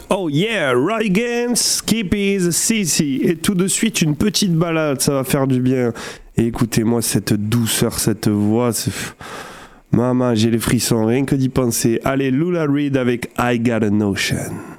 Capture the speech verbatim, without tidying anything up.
Oh yeah, Ryan, Skippy's Sissy. Et tout de suite, une petite balade, ça va faire du bien. Et écoutez-moi cette douceur, cette voix. C'est... Maman, j'ai les frissons, rien que d'y penser. Allez, Lula Reed avec I Got a Notion.